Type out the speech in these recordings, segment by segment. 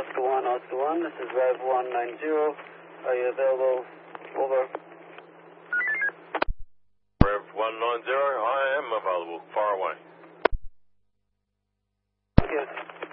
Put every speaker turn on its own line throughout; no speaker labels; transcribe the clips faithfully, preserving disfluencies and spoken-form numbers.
Oscar one, Oscar one, this is Rev one nine zero. Are you available? Over.
Rev one nine zero, I am available. Far away.
Yes.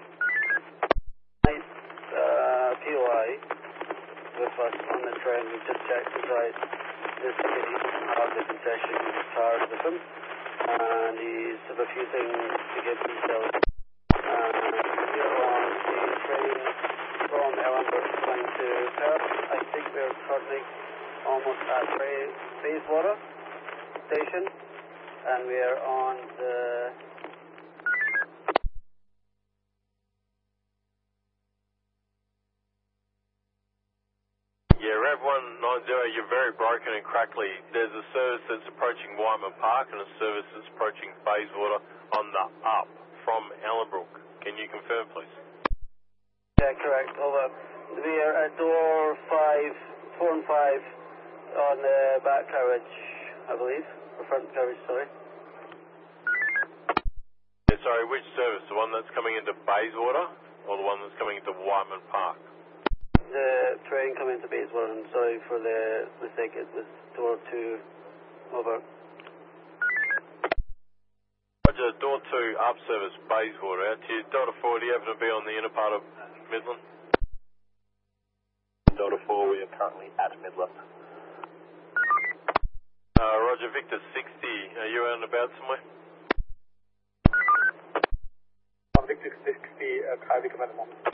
Nice uh, P O I with us on the train. We just checked inside this city. Have the concession cars with him. And he's have a few things to give himself. And we're on the train from Ellenbrook going to Perth. I think we're currently almost at Bayswater Station. And we are on the
Yeah, Rev one nine zero, you're very broken and crackly. There's a service that's approaching Wyman Park and a service that's approaching Bayswater on the up from Ellenbrook. Can you confirm, please?
Yeah, correct. Over. We are at door five, four and five on the back carriage, I believe. Or front carriage, sorry.
Yeah, sorry, which service? The one that's coming into Bayswater or the one that's coming into Wyman Park?
The train coming to Bayswater, and sorry for the mistake, it was door two. Over.
Roger, door two, up service, Bayswater. Out to you. Delta four, do you happen to be on the inner part of Midland?
Delta four, we are currently at Midland.
Uh, Roger, Victor sixty, are you out and about somewhere?
I'm Victor sixty at Ivy Command at the moment.